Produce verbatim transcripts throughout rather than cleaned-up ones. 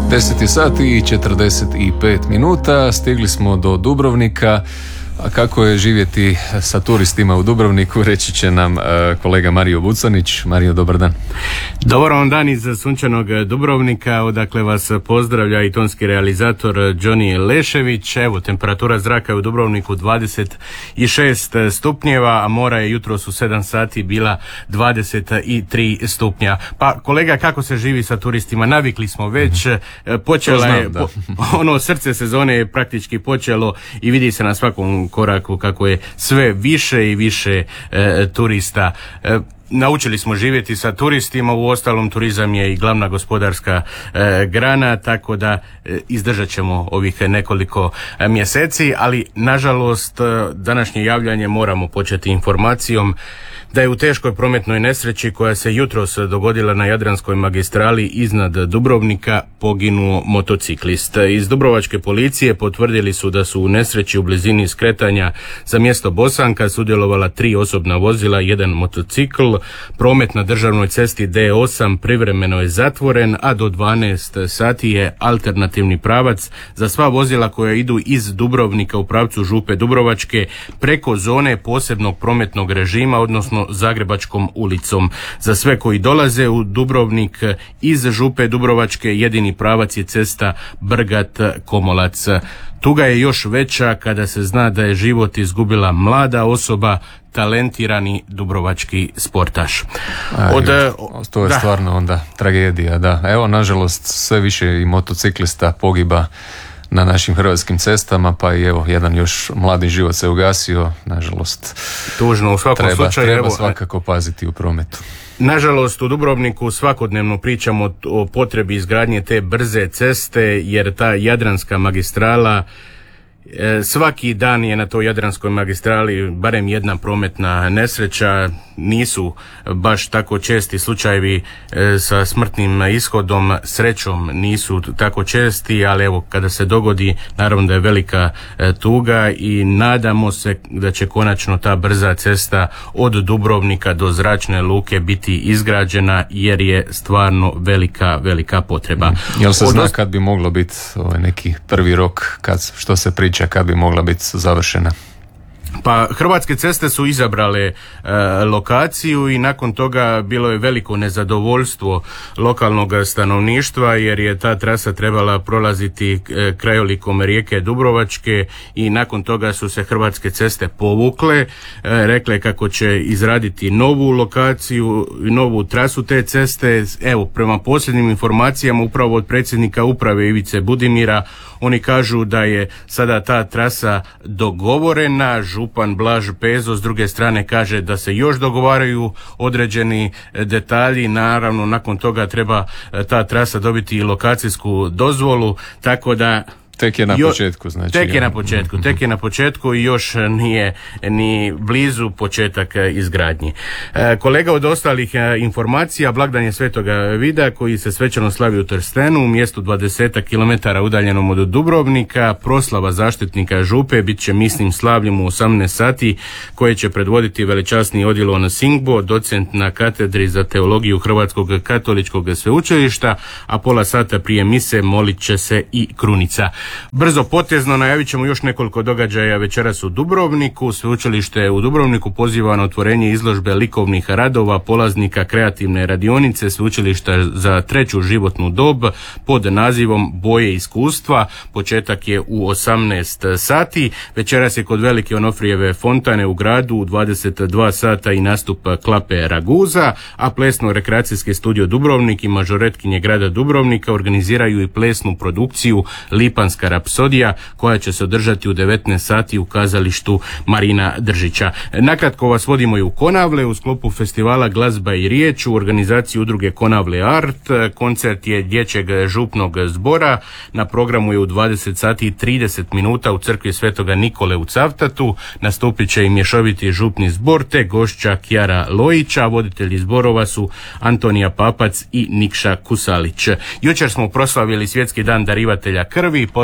deset je sati i četrdeset pet minuta, stigli smo do Dubrovnika. A kako je živjeti sa turistima u Dubrovniku, reći će nam uh, kolega Mario Bucanić. Mario, dobar dan. Dobar vam dan iz sunčanog Dubrovnika, odakle vas pozdravlja i tonski realizator Johnny Lešević. Evo, temperatura zraka je u Dubrovniku dvadeset šest stupnjeva, a mora je jutros u sedam sati bila dvadeset tri stupnja. Pa kolega, kako se živi sa turistima? Navikli smo već, počela znam, je, po, ono srce sezone je praktički počelo i vidi se na svakom koraku kako je sve više i više e, turista. E, Naučili smo živjeti sa turistima, u ostalom turizam je i glavna gospodarska e, grana, tako da e, izdržat ćemo ovih nekoliko e, mjeseci, ali nažalost e, današnje javljanje moramo početi informacijom da je u teškoj prometnoj nesreći koja se jutros dogodila na Jadranskoj magistrali iznad Dubrovnika poginuo motociklist. Iz Dubrovačke policije potvrdili su da su u nesreći u blizini skretanja za mjesto Bosanka sudjelovala tri osobna vozila, jedan motocikl. Promet na državnoj cesti D osam privremeno je zatvoren, a do dvanaest sati je alternativni pravac za sva vozila koja idu iz Dubrovnika u pravcu Župe Dubrovačke preko zone posebnog prometnog režima, odnosno Zagrebačkom ulicom. Za sve koji dolaze u Dubrovnik iz Župe Dubrovačke jedini pravac je cesta Brgat-Komolac. Tuga je još veća kada se zna da je život izgubila mlada osoba, talentirani dubrovački sportaš. Od, Aj, to je da. stvarno onda tragedija, da. Evo, nažalost, sve više i motociklista pogiba na našim hrvatskim cestama, pa i evo, jedan još mladi život se ugasio, nažalost. Tužno, u svakom treba, slučaju. Treba evo, svakako paziti u prometu. Nažalost, u Dubrovniku svakodnevno pričamo o potrebi izgradnje te brze ceste, jer ta Jadranska magistrala, svaki dan je na toj Jadranskoj magistrali barem jedna prometna nesreća. Nisu baš tako česti slučajevi sa smrtnim ishodom, srećom nisu tako česti, ali evo, kada se dogodi, naravno da je velika tuga i nadamo se da će konačno ta brza cesta od Dubrovnika do Zračne luke biti izgrađena, jer je stvarno velika, velika potreba. Jel se zna kad bi moglo biti ovaj neki prvi rok, kad, što se priča, kad bi mogla biti završena? Pa Hrvatske ceste su izabrale e, lokaciju i nakon toga bilo je veliko nezadovoljstvo lokalnog stanovništva, jer je ta trasa trebala prolaziti e, krajolikom rijeke Dubrovačke i nakon toga su se Hrvatske ceste povukle, e, rekle kako će izraditi novu lokaciju, novu trasu te ceste. Evo, prema posljednjim informacijama upravo od predsjednika uprave Ivice Budimira, oni kažu da je sada ta trasa dogovorena. Župan Blaž Pezo s druge strane kaže da se još dogovaraju određeni detalji. Naravno, nakon toga treba ta trasa dobiti i lokacijsku dozvolu, tako da Tek je na jo, početku, znači. Tek je na početku, tek je na početku i još nije ni blizu početak izgradnji. E, kolega, od ostalih informacija, blagdan je Svetoga Vida koji se svečano slavi u Trstenu, u mjestu dvadeset kilometara udaljenom od Dubrovnika. Proslava zaštitnika Župe bit će misnim slavljem u osamnaest sati, koje će predvoditi velečasni Odilon Singbo, docent na katedri za teologiju Hrvatskog katoličkog sveučilišta, a pola sata prije mise molit će se i krunica. Brzo potezno najavit ćemo još nekoliko događaja večeras u Dubrovniku. Sveučilište u Dubrovniku poziva na otvorenje izložbe likovnih radova polaznika kreativne radionice Sveučilišta za treću životnu dob pod nazivom Boje iskustva. Početak je u osamnaest sati. Večeras je kod Velike Onofrijeve fontane u gradu u dvadeset dva sata i nastup Klape Raguza, a plesno-rekreacijski studio Dubrovnik i mažoretkinje grada Dubrovnika organiziraju i plesnu produkciju Lipanska rapsodija, koja će se održati u devetnaest sati u kazalištu Marina Držića. Nakratko vas vodimo i u Konavle u sklopu festivala Glazba i riječ u organizaciji udruge Konavle Art. Koncert je dječjeg župnog zbora. Na programu je u dvadeset sati i trideset minuta u crkvi Svetoga Nikole u Cavtatu. Nastupit će i mješoviti župni zbor te gošća Kjara Lojića. Voditelji zborova su Antonija Papac i Nikša Kusalić. Jučer smo proslavili Svjetski dan darivatelja krvi.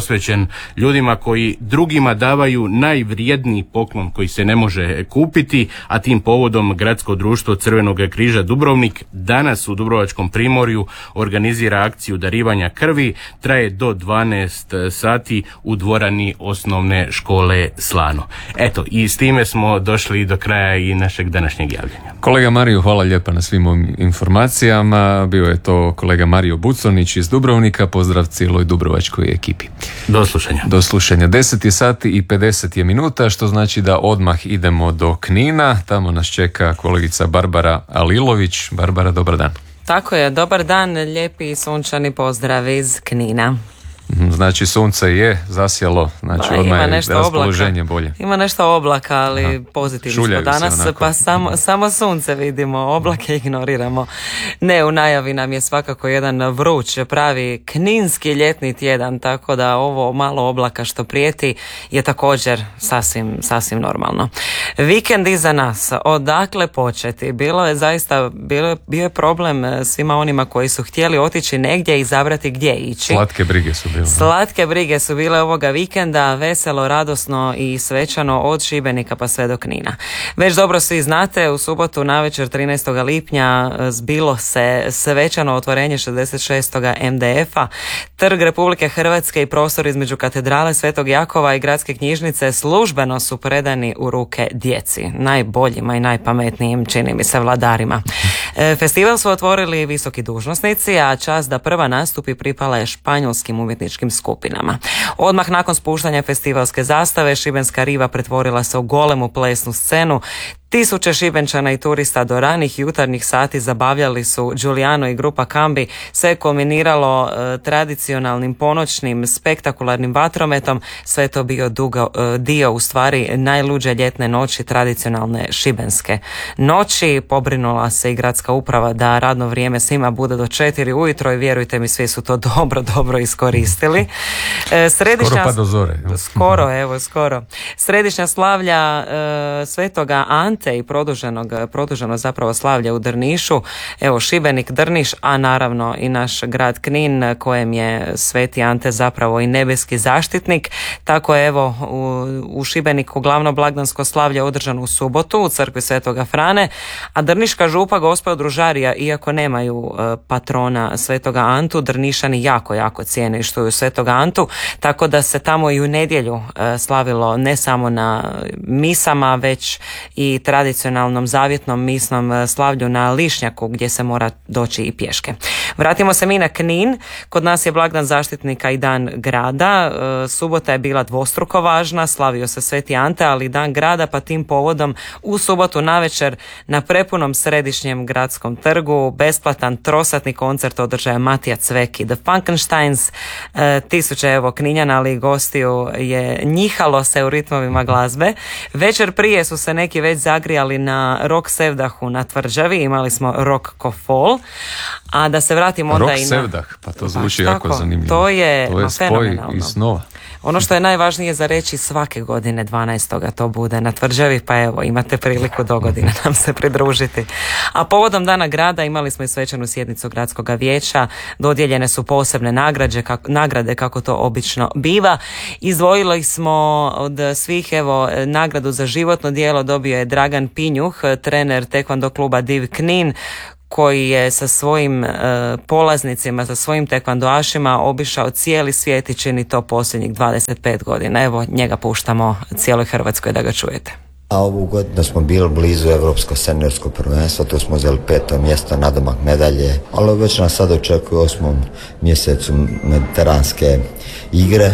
posvećen ljudima koji drugima davaju najvrijedniji poklon koji se ne može kupiti, a tim povodom Gradsko društvo Crvenog križa Dubrovnik danas u Dubrovačkom primorju organizira akciju darivanja krvi, traje do dvanaest sati u dvorani osnovne škole Slano. Eto, i s time smo došli do kraja i našeg današnjeg javljanja. Kolega Mario, hvala lijepa na svim ovim informacijama. Bio je to kolega Mario Buconić iz Dubrovnika. Pozdrav cijeloj dubrovačkoj ekipi. Do slušanja. Do slušanja. deset je sati i pedeset je minuta, što znači da odmah idemo do Knina. Tamo nas čeka kolegica Barbara Alilović. Barbara, dobar dan. Tako je, dobar dan, lijepi i sunčani pozdrav iz Knina. Znači sunce je zasjelo, znači ba, odmah je raspoloženje bolje. Ima nešto oblaka, ali Aha. pozitivni Šuljaju smo danas, pa samo, samo sunce vidimo, oblake ignoriramo. Ne, u najavi nam je svakako jedan vruć, pravi kninski ljetni tjedan, tako da ovo malo oblaka što prijeti je također sasvim, sasvim normalno. Vikend iza nas, odakle početi? Bilo je zaista, bilo, bio je problem svima onima koji su htjeli otići negdje i izabrati gdje ići. Slatke brige su bile. Slatke brige su bile ovoga vikenda, veselo, radosno i svečano od Šibenika pa sve do Knina. Već dobro svi znate, u subotu navečer trinaestog lipnja zbilo se svečano otvorenje šezdeset šestog em de efa. Trg Republike Hrvatske i prostor između katedrale Svetog Jakova i gradske knjižnice službeno su predani u ruke djeci, najboljima i najpametnijim, čini mi se, vladarima. Festival su otvorili visoki dužnosnici, a čast da prva nastupi pripala je španjolskim umjetničkim skupinama. Odmah nakon spuštanja festivalske zastave, šibenska riva pretvorila se u golemu plesnu scenu. Tisuće Šibenčana i turista do ranih jutarnjih sati zabavljali su Giuliano i grupa Kambi. Sve kulminiralo e, tradicionalnim ponoćnim spektakularnim vatrometom. Sve to bio dugo, e, dio u stvari najluđe ljetne noći, tradicionalne šibenske noći. Pobrinula se i gradska uprava da radno vrijeme svima bude do četiri ujutro i vjerujte mi, svi su to dobro, dobro iskoristili. E, središnja, skoro pa do zore. Skoro, evo, skoro. Središnja slavlja e, Svetoga Ante i produženog, produženo zapravo slavlje u Drnišu, evo Šibenik, Drniš, a naravno i naš grad Knin, kojem je Sveti Ante zapravo i nebeski zaštitnik. Tako je evo u, u Šibeniku glavno blagdansko slavlje održano u subotu u crkvi Svetoga Frane, a Drniška župa Gospa od Ružarija, iako nemaju uh, patrona Svetoga Antu, Drnišani jako, jako cijene i štuju Svetoga Antu, tako da se tamo i u nedjelju uh, slavilo ne samo na misama, već i tradicionalnom zavjetnom misnom slavlju na Lišnjaku, gdje se mora doći i pješke. Vratimo se mi na Knin. Kod nas je blagdan zaštitnika i dan grada. E, subota je bila dvostruko važna, slavio se Sveti Ante, ali dan grada, pa tim povodom u subotu navečer na prepunom središnjem gradskom trgu besplatan trosatni koncert održaja Matija Cveki. The Funkensteins, e, tisuće evo Kninjana, ali i gostiju je njihalo se u ritmovima glazbe. Večer prije su se neki već zagrijali na rock sevdahu na Tvrđavi, imali smo rock kofol, a da se vratimo onda rock i na... sevdah, pa to zvuči jako tako, zanimljivo. To je, to je spoj iz snova. Ono što je najvažnije za reći, svake godine dvanaestog to bude na Tvrđavi, pa evo imate priliku do godine nam se pridružiti. A povodom dana grada imali smo i svečanu sjednicu gradskog vijeća, dodijeljene su posebne nagrade kako, nagrade kako to obično biva. Izdvojili smo od svih evo nagradu za životno djelo, dobio je Dragan Pinjuh, trener tekvando kluba Div Knin, koji je sa svojim e, polaznicima, sa svojim tekvandoašima obišao cijeli svijet i čini to posljednjih dvadeset pet godina. Evo, njega puštamo cijeloj Hrvatskoj da ga čujete. A ovu godinu smo bili blizu Evropsko seniorsko prvenstvo, tu smo uzeli peto mjesto, nadomak medalje, ali već nas sad očekuje u osmom mjesecu mediteranske igre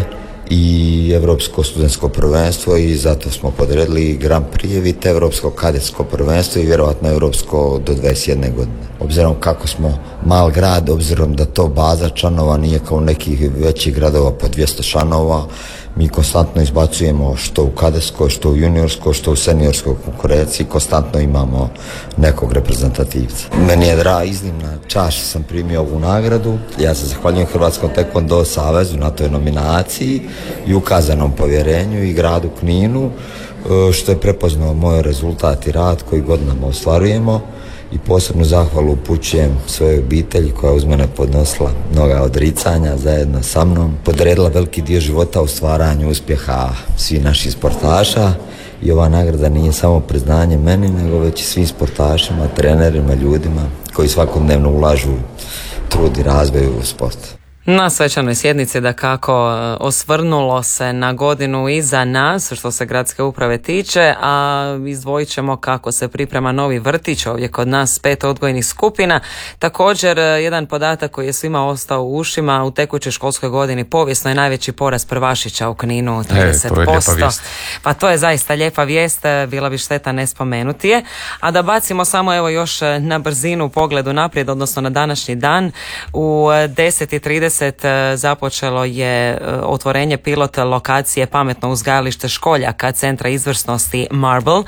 i Evropsko studentsko prvenstvo i zato smo podredili Grand Prix, Evropsko kadetsko prvenstvo i vjerojatno Evropsko do dvadeset jedne godine. Obzirom kako smo mal grad, obzirom da to baza članova nije kao nekih većih gradova po dvjesto članova, mi konstantno izbacujemo što u kadetskoj, što u juniorskoj, što u seniorskoj konkurenciji, konstantno imamo nekog reprezentativca. Meni je draga iznimna čast što sam primio ovu nagradu. Ja se zahvaljujem Hrvatskom tekvondo savezu na toj nominaciji i ukazanom povjerenju i gradu Kninu što je prepoznao moj rezultat i rad koji godinama ostvarujemo I posebnu zahvalu upućujem svojoj obitelji koja uz mene podnosila mnoga odricanja zajedno sa mnom, podredila veliki dio života u stvaranju uspjeha svih naših sportaša. I ova nagrada nije samo priznanje meni, nego već i svim sportašima, trenerima, ljudima koji svakodnevno ulažu trud i razvoj u sport. Na svečanoj sjednici da kako osvrnulo se na godinu iza nas što se gradske uprave tiče, a izdvojit ćemo kako se priprema novi vrtić ovdje kod nas, pet odgojnih skupina. Također jedan podatak koji je svima ostao u ušima, u tekućoj školskoj godini povijesno je najveći porast prvašića u Kninu, trideset posto. E, to je pa to je zaista lijepa vijest, bila bi šteta ne spomenuti je. A da bacimo samo evo još na brzinu pogled unaprijed, odnosno na današnji dan, u deset i trideset započelo je otvorenje pilot lokacije pametno uzgajalište školjaka Centra izvrsnosti Marble.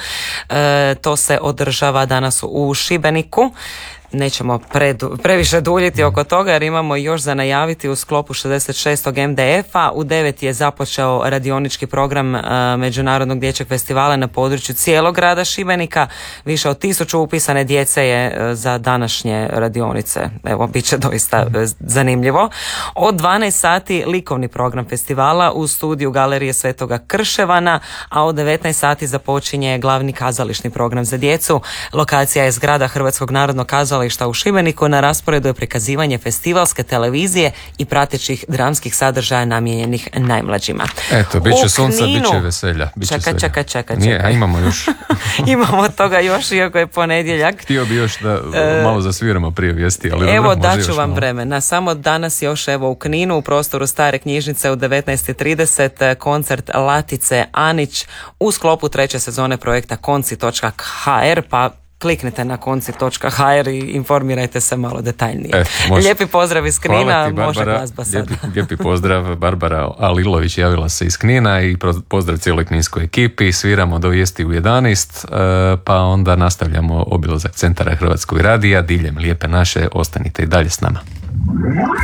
E, to se održava danas u Šibeniku. Nećemo predu, previše duljiti oko toga jer imamo još za najaviti u sklopu šezdeset šestog em de efa. U devet je započeo radionički program uh, Međunarodnog dječjeg festivala na području cijelog grada Šibenika. Više od tisuću upisane djece je uh, za današnje radionice. Evo, bit će doista uh, zanimljivo. Od dvanaest sati likovni program festivala u studiju Galerije Svetoga Krševana, a od devetnaest sati započinje glavni kazališni program za djecu. Lokacija je zgrada Hrvatskog narodnog kazališta u Šibeniku. Na rasporedu je prikazivanje festivalske televizije i pratećih dramskih sadržaja namijenjenih najmlađima. Eto, bit će sunca, bit će veselja. Čekaj, čekaj, čekaj. Nije, a imamo još. Imamo toga još, iako je ponedjeljak. Htio bi još da e, malo zasviramo prije vijesti, ali evo dobro, daću vam malo vremena. Samo danas još evo u Kninu, u prostoru Stare knjižnice u devetnaest i trideset koncert Latice Anić u sklopu treće sezone projekta konci točka ha er, pa kliknite na konci točka ha er i informirajte se malo detaljnije. E, lijepi pozdrav iz Knina, ti, može glazba sada. Lijepi, lijepi pozdrav, Barbara Alilović javila se iz Knina i pozdrav cijeloj kninskoj ekipi. Sviramo do vijesti u jedanaest, pa onda nastavljamo obilazak centara Hrvatskog radija diljem Lijepe naše. Ostanite i dalje s nama.